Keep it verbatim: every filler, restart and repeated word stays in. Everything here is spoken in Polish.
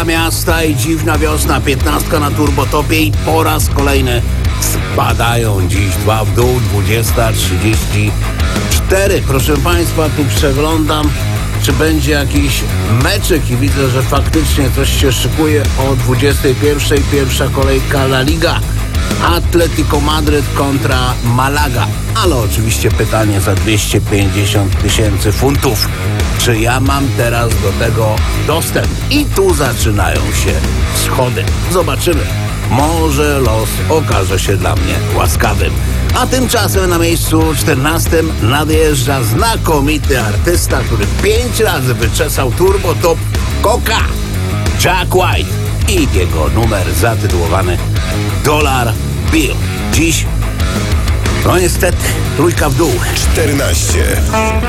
Wielka miasta i dziwna wiosna, piętnastka na turbotopie i po raz kolejny spadają dziś dwa w dół, dwudziesta trzydzieści cztery. Proszę Państwa, tu przeglądam, czy będzie jakiś meczek i widzę, że faktycznie coś się szykuje o dwudziestej pierwszej. Pierwsza kolejka La Liga. Atletico Madryt kontra Malaga. Ale oczywiście pytanie za dwieście pięćdziesiąt tysięcy funtów. Czy ja mam teraz do tego dostęp? I tu zaczynają się schody. Zobaczymy. Może los okaże się dla mnie łaskawym. A tymczasem na miejscu czternastym nadjeżdża znakomity artysta, który pięć razy wyczesał turbo top Coca. Jack White i jego numer zatytułowany Dollar Bill. Dziś, no niestety, trójka w dół. czternaście.